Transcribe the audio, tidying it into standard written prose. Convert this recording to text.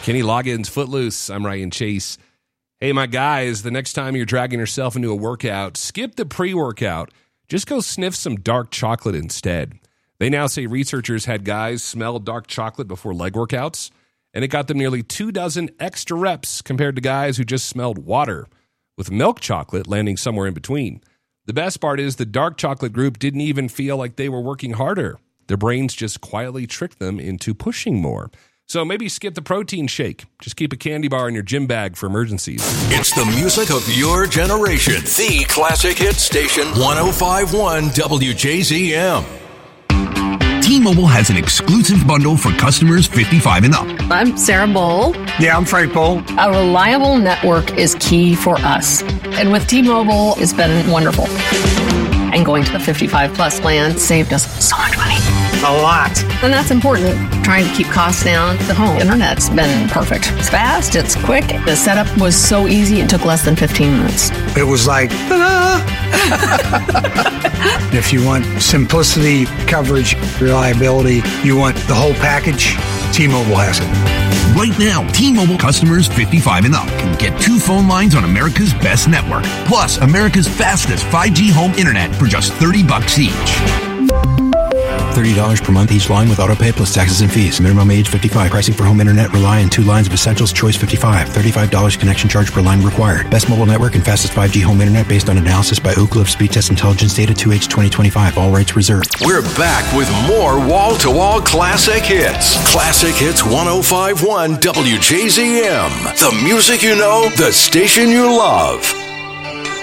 Kenny Loggins, Footloose. I'm Ryan Chase. Hey, my guys, the next time you're dragging yourself into a workout, skip the pre-workout. Just go sniff some dark chocolate instead. They now say researchers had guys smell dark chocolate before leg workouts, and it got them nearly 24 extra reps compared to guys who just smelled water, with milk chocolate landing somewhere in between. The best part is the dark chocolate group didn't even feel like they were working harder. Their brains just quietly tricked them into pushing more. So maybe skip the protein shake. Just keep a candy bar in your gym bag for emergencies. It's the music of your generation. The Classic Hit Station, 105.1 WJZM. T-Mobile has an exclusive bundle for customers 55 and up. I'm Sarah Bowl. Yeah, I'm Frank Bowl. A reliable network is key for us. And with T-Mobile, it's been wonderful. And going to the 55 plus plan saved us so much money. A lot. And that's important. Trying to keep costs down. The home internet's been perfect. It's fast, it's quick. The setup was so easy, it took less than 15 minutes. It was like, ta-da! If you want simplicity, coverage, reliability, you want the whole package, T-Mobile has it. Right now, T-Mobile customers 55 and up can get 2 phone lines on America's best network, plus America's fastest 5G home internet for just $30 each. $30 per month each line with auto pay plus taxes and fees. Minimum age 55. Pricing for home internet rely on 2 lines of Essentials Choice 55. $35 connection charge per line required. Best mobile network and fastest 5G home internet based on analysis by Ookla of Speed Test Intelligence data 2H 2025. All rights reserved. We're back with more wall-to-wall classic hits. Classic Hits 105.1 WJZM. The music you know, the station you love.